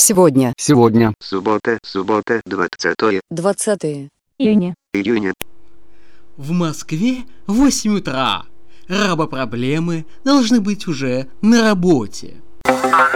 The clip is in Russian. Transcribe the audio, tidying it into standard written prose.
сегодня? Сегодня. Суббота, 20 июня. В Москве 8 утра. Рабопроблемы должны быть уже на работе.